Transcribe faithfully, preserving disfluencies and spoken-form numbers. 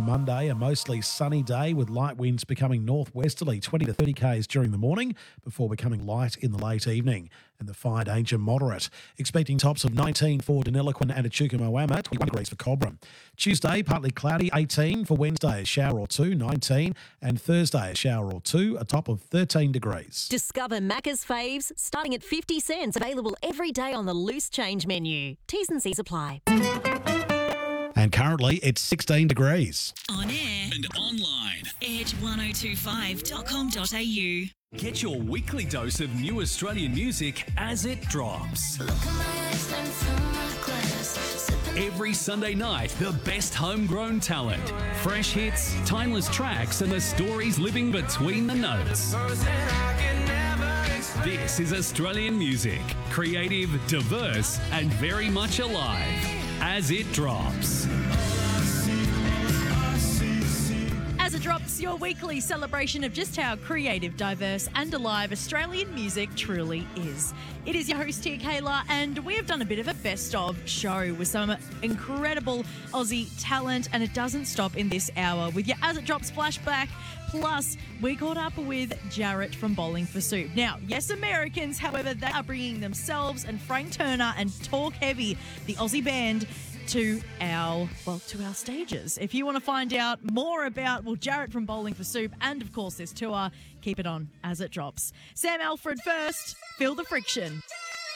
Monday, a mostly sunny day with light winds becoming northwesterly, twenty to thirty k's during the morning before becoming light in the late evening, and the fire danger moderate. Expecting tops of nineteen for Deniliquin and Echuca Moama, twenty-one degrees for Cobram. Tuesday, partly cloudy, eighteen. For Wednesday, a shower or two, nineteen. And Thursday, a shower or two, a top of thirteen degrees. Discover Macca's faves starting at fifty cents, available every day on the loose change menu. T's and C's apply. And currently, it's sixteen degrees. On air and online. edge one oh two five dot com dot a u. Get your weekly dose of new Australian music as it drops. Every Sunday night, the best homegrown talent, fresh hits, timeless tracks, and the stories living between the notes. This is Australian music, creative, diverse, and very much alive as it drops. As it drops, your weekly celebration of just how creative, diverse and alive Australian music truly is. It is your host here, Kayla, and we have done a bit of a best of show with some incredible Aussie talent, and it doesn't stop in this hour with your As It Drops flashback. Plus, we caught up with Jarrett from Bowling for Soup. Now, yes, Americans, however, they are bringing themselves and Frank Turner and Talk Heavy, the Aussie band, to our, well, to our stages. If you want to find out more about, well, Jarrett from Bowling for Soup and, of course, this tour, keep it on As It Drops. Sam Alfred first, Feel the Friction.